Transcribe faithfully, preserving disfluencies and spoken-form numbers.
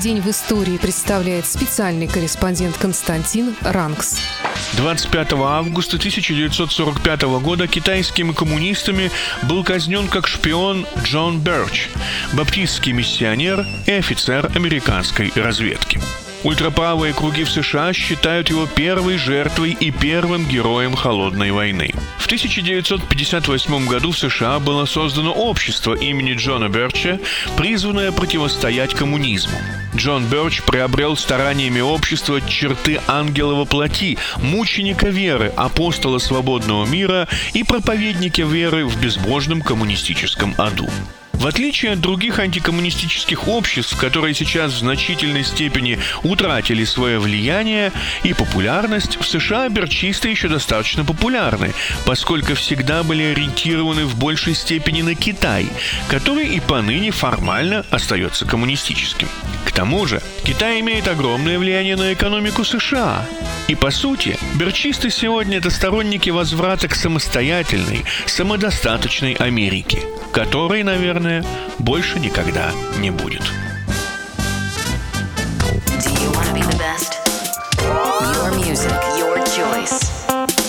день в истории представляет специальный корреспондент Константин Рангс. двадцать пятого августа тысяча девятьсот сорок пятого года китайскими коммунистами был казнен как шпион Джон Бёрч, баптистский миссионер и офицер американской разведки. Ультраправые круги в США считают его первой жертвой и первым героем Холодной войны. В тысяча девятьсот пятьдесят восьмом году в США было создано общество имени Джона Бёрча, призванное противостоять коммунизму. Джон Бёрч приобрел стараниями общества черты ангела во плоти, мученика веры, апостола свободного мира и проповедника веры в безбожном коммунистическом аду. В отличие от других антикоммунистических обществ, которые сейчас в значительной степени утратили свое влияние и популярность, в США бёрчисты еще достаточно популярны, поскольку всегда были ориентированы в большей степени на Китай, который и поныне формально остается коммунистическим. К тому же, Китай имеет огромное влияние на экономику США. И по сути, бёрчисты сегодня – это сторонники возврата к самостоятельной, самодостаточной Америке, которой, наверное, больше никогда не будет.